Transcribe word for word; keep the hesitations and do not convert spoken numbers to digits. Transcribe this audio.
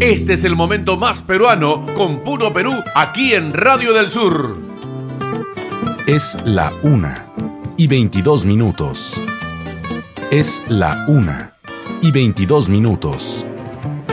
Este es el momento más peruano con Puro Perú aquí en Radio del Sur. Es la una y veintidós minutos. Es la una y veintidós minutos.